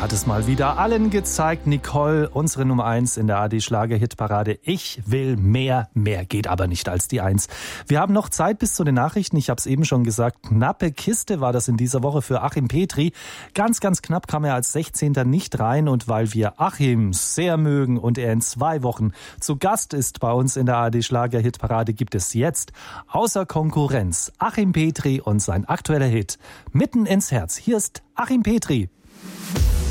hat es mal wieder allen gezeigt. Nicole, unsere Nummer 1 in der AD-Schlager-Hitparade. Ich will mehr, mehr geht aber nicht als die 1. Wir haben noch Zeit bis zu den Nachrichten. Ich habe es eben schon gesagt, knappe Kiste war das in dieser Woche für Achim Petri. Ganz, ganz knapp kam er als 16. nicht rein. Und weil wir Achim sehr mögen und er in 2 Wochen zu Gast ist bei uns in der AD-Schlager-Hitparade, gibt es jetzt außer Konkurrenz Achim Petri und sein aktueller Hit Mitten ins Herz. Hier ist Achim Petri.